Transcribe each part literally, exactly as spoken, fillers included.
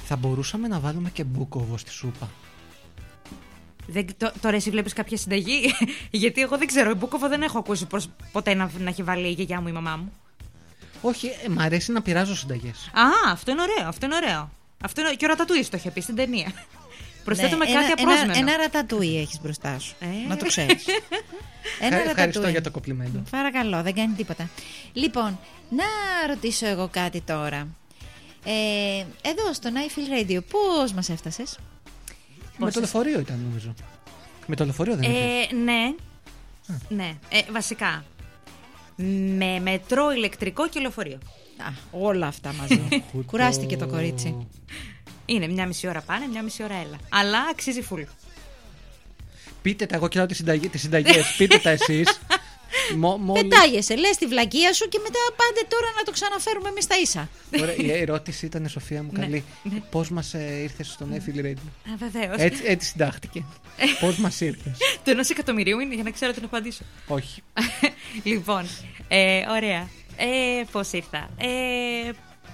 Θα μπορούσαμε να βάλουμε και μπούκοβο στη σούπα. Δεν, τ, τώρα εσύ βλέπεις κάποια συνταγή? Γιατί εγώ δεν ξέρω, μπούκοβο δεν έχω ακούσει προς, ποτέ να, να έχει βάλει η γιαγιά μου ή η μαμά μου. Όχι, ε, μ' αρέσει να πειράζω συνταγές. Α, αυτό είναι ωραίο, αυτό είναι ωραίο. Αυτό είναι, και ο Ρατατούις το είχε πει στην ταινία. Προσθέτουμε ναι, κάτι ένα, απρόσμενο. Ένα, ένα ρατατούι έχεις μπροστά σου. Ε. Να το ξέρεις. Ένα Ευχαριστώ ρατατούι. για το κοπλιμέντο. Παρακαλώ, δεν κάνει τίποτα. Λοιπόν, να ρωτήσω εγώ κάτι τώρα. Ε, εδώ στο Nightfield Radio, πώς μας έφτασες? Με το λεωφορείο ήταν, νομίζω. Με το λεωφορείο δεν ήταν. Ε, ναι. Ναι. Ε, βασικά. Με μετρό, ηλεκτρικό και λεωφορείο. Α, όλα αυτά μαζί. Κουράστηκε το κορίτσι. Είναι μια μισή ώρα πάνε, μια μισή ώρα έλα. Αλλά αξίζει φουλ. Πείτε τα, εγώ κοιτάω τις συνταγές. Πείτε τα εσείς. Μο, μόλις... Πετάγεσαι, λες τη βλακεία σου και μετά πάντε τώρα να το ξαναφέρουμε εμείς τα ίσα. Ωραία, η ερώτηση ήταν, Σοφία μου, καλή. Ναι, ναι. Πώς μας ε, ήρθες στο Nightfield Radio? Α, βεβαίως. Έτσι, έτσι συντάχτηκε. Πώς μας ήρθες? Το ενός εκατομμυρίου είναι για να ξέρω τι να απαντήσω. Όχι. Λοιπόν, ε, ωραία. Ε, πώς ήρθα. Ε,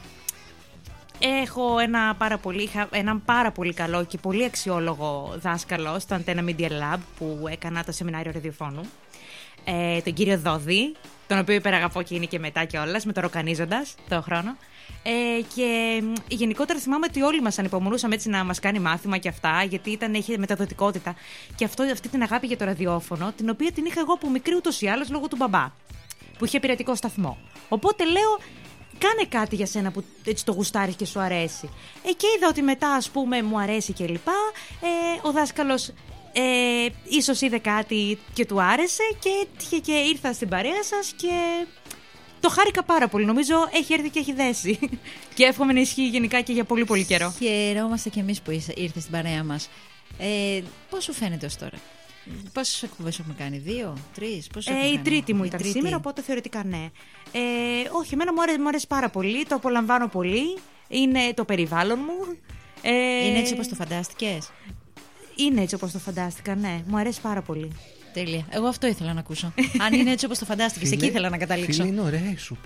έχω ένα πάρα πολύ, είχα έναν πάρα πολύ καλό και πολύ αξιόλογο δάσκαλο στο Antenna Media Lab που έκανα το σεμινάριο ραδιοφώνου. Ε, τον κύριο Δόδη, τον οποίο υπεραγαπώ και είναι και μετά κιόλας, με το ροκανίζοντας το χρόνο. Ε, και γενικότερα θυμάμαι ότι όλοι μας ανυπομονούσαμε έτσι να μας κάνει μάθημα και αυτά, γιατί ήταν, είχε μεταδοτικότητα. Και αυτό, αυτή την αγάπη για το ραδιόφωνο, την οποία την είχα εγώ από μικρή ούτως ή άλλως λόγω του μπαμπά, που είχε πειρατικό σταθμό. Οπότε λέω, κάνε κάτι για σένα που έτσι το γουστάρεις και σου αρέσει. Ε, και είδα ότι μετά, ας πούμε, μου αρέσει και λοιπά. Ε, ο δάσκαλος ε, ίσως είδε κάτι και του άρεσε και έτυχε και ήρθα στην παρέα σας και το χάρηκα πάρα πολύ. Νομίζω έχει έρθει και έχει δέσει. Και εύχομαι να ισχύει γενικά και για πολύ πολύ καιρό. Χαιρόμαστε κι εμείς που ήρθες στην παρέα μας. Ε, πώς σου φαίνεται ως τώρα? Πόσες εκπομπές έχουμε κάνει, δύο, τρεις, πόσες Ε, έχουμε η κάνει? τρίτη μου Η ήταν τρίτη. σήμερα, οπότε θεωρητικά ναι. Ε, όχι, εμένα μου αρέσει, μου αρέσει πάρα πολύ, το απολαμβάνω πολύ. Είναι το περιβάλλον μου. Ε, Είναι έτσι όπως το φαντάστηκες? Είναι έτσι όπως το φαντάστηκα, ναι. Μου αρέσει πάρα πολύ. Τέλεια. Εγώ αυτό ήθελα να ακούσω. Αν είναι έτσι όπως το φαντάστηκες, εκεί ήθελα να καταλήξω. Φίλε, είναι ωραία η σούπα.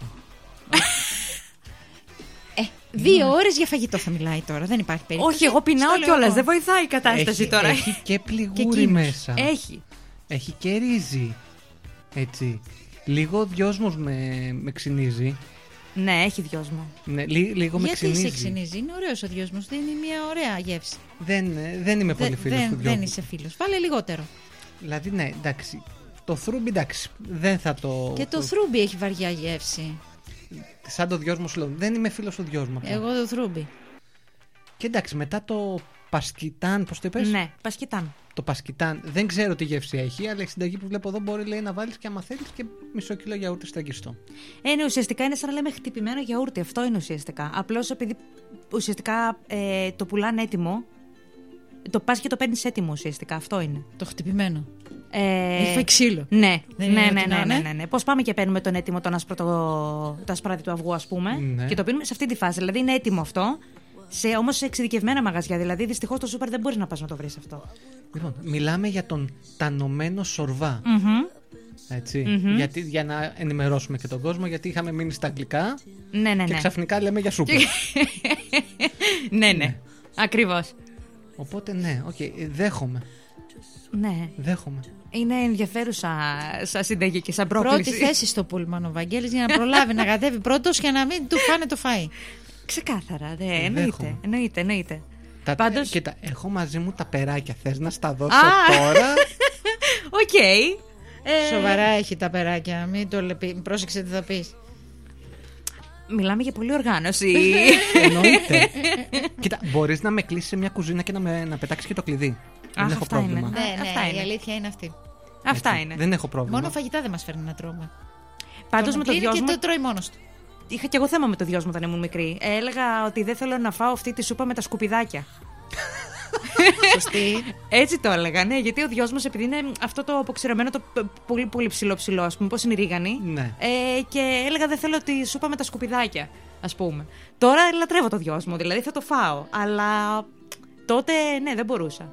Ε, δύο ώρες για φαγητό θα μιλάει τώρα, δεν υπάρχει περίπτωση. Όχι, εγώ πεινάω Στο λέω κιόλας, εγώ. δεν βοηθάει η κατάσταση Έχει, τώρα. έχει και πληγούρι εκείνος. μέσα. Έχει. Έχει και ρύζι. Έτσι. Λίγο δυόσμος με, με ξυνίζει. Ναι, έχει δυόσμο. Ναι, λί, λίγο με Γιατί ξυνίζει. σε ξυνίζει, είναι ωραίος ο δυόσμος, δίνει μια ωραία γεύση. Δεν, ε, δεν είμαι πολύ Δε- φίλος δεν, του δυόσμου. δεν είσαι φίλος. Βάλε λιγότερο. Δηλαδή, ναι, εντάξει. Το θρούμπι, εντάξει. Δεν θα το. Και το θρούμπι έχει βαριά γεύση. Σαν το δυόσμο σου λέω. Δεν είμαι φίλος του δυόσμου. απλά. Εγώ το θρούμπι. Και εντάξει, μετά το πασκιτάν, πώς το είπες? Ναι, πασκιτάν. Το πασκιτάν, δεν ξέρω τι γεύση έχει, αλλά η συνταγή που βλέπω εδώ μπορεί, λέει, να βάλεις και άμα θέλεις και μισό κιλό γιαούρτι στραγγιστό. Ε, ναι, ουσιαστικά είναι σαν να λέμε χτυπημένο γιαούρτι. Αυτό είναι ουσιαστικά. Απλώς επειδή ουσιαστικά ε, το πουλάνε έτοιμο, το πας και το παίρνεις έτοιμο ουσιαστικά. Αυτό είναι. Το χτυπημένο. Ε, Έχει φάει ξύλο. Ναι, Δεν ναι, είναι ναι, ό,τι ναι, να ναι, είναι. ναι, ναι. Πώς πάμε και παίρνουμε τον έτοιμο, τον άσπρο, το, το ασπράδι του αυγού, ας πούμε, Ναι. και το πίνουμε σε αυτή τη φάση. Δηλαδή είναι έτοιμο αυτό, σε, όμως σε εξειδικευμένα μαγαζιά. Δηλαδή δυστυχώς στο σούπερ δεν μπορείς να πας να το βρεις αυτό. Λοιπόν, μιλάμε για τον τανωμένο σορβά. Μμμ. Έτσι, Μμμ. γιατί, για να ενημερώσουμε και τον κόσμο, γιατί είχαμε μείνει στα αγγλικά Ναι, ναι, και ναι. ξαφνικά λέμε για σούπα. ναι, ναι. Ακριβώς. Οπότε ναι, οκ, δέχομαι. Ναι. Δέχομαι. Είναι ενδιαφέρουσα σαν συνταγή και σαν πρόκληση. Πρώτη θέση στο πούλμαν ο Βαγγέλης για να προλάβει να κατέβει πρώτος και να μην του φάνε το φαΐ. Ξεκάθαρα, ναι, Δέχομαι. εννοείται, εννοείται, εννοείται. Τα, Πάντως- Κοίτα, έχω μαζί μου τα περάκια. Θες να στα δώσω Α! τώρα? Οκ. Ε, Σοβαρά έχει τα περάκια. Μην το λεπί. Πρόσεξε τι θα πεις. Μιλάμε για πολλή οργάνωση. Εννοείται. Κοίτα, μπορείς να με κλείσεις σε μια κουζίνα και να, με, να πετάξεις και το κλειδί. δεν Αχ, έχω αυτά πρόβλημα. είναι. Ναι, ναι, αυτά η είναι. αλήθεια είναι αυτή. Αυτά Έτσι, είναι. Δεν έχω πρόβλημα. Μόνο φαγητά δεν μας φέρνει να τρώμε. Πάντως Τον με το κλείνει γιος και μου. το τρώει μόνος του. Είχα και εγώ θέμα με το γιος μου όταν ήμουν μικρή. Έλεγα ότι δεν θέλω να φάω αυτή τη σούπα με τα σκουπιδάκια. Σωστή. Έτσι το έλεγα, ναι, γιατί ο γιος μας, επειδή είναι αυτό το αποξηρωμένο, το π- πολύ πολύ ψηλό ψηλό, ας πούμε, πώς είναι η ρίγανη. Ναι. Ε, και έλεγα δεν θέλω τη σούπα με τα σκουπιδάκια, ας πούμε. Τώρα λατρεύω το γιος μου, δηλαδή θα το φάω. Αλλά τότε, ναι, δεν μπορούσα.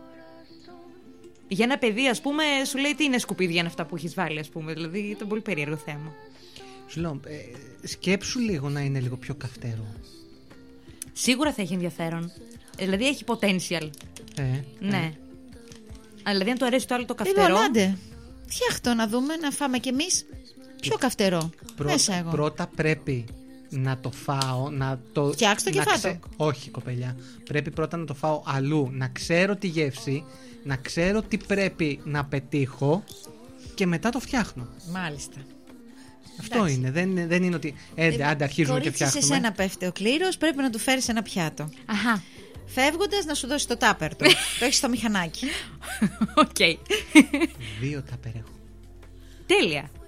Για ένα παιδί, ας πούμε, σου λέει τι είναι σκουπίδια είναι αυτά που έχεις βάλει, ας πούμε. Δηλαδή ήταν πολύ περίεργο θέμα. Σου λέω, ε, σκέψου λίγο να είναι λίγο πιο καυτέρο. Σίγουρα θα έχει ενδιαφέρον. Δηλαδή έχει potential. Ε, Ναι. ε. Αλλά δηλαδή αν του αρέσει το άλλο το καυτερό. Λοιπόν, άντε. Φτιάχτω να δούμε, να φάμε κι εμείς. Πιο καυτερό. Πρώτα, Μέσα εγώ. πρώτα πρέπει να το φάω, να το... Φτιάξ' το και να φάτο. Όχι, κοπελιά. Πρέπει πρώτα να το φάω αλλού, να ξέρω τη γεύση, να ξέρω τι πρέπει να πετύχω και μετά το φτιάχνω. Μάλιστα. Αυτό Εντάξει. είναι. Δεν, δεν είναι ότι έντε, άντε αρχίζουμε και Κορίτσι, σε φτιάχνουμε. σένα πέφτει ο κλήρος, πρέπει να του φέρεις ένα πιάτο. Αχα. Φεύγοντας να σου δώσει το τάπερ του. Το έχεις στο μηχανάκι. Οκ. Δύο τα περέχω. Τέλεια.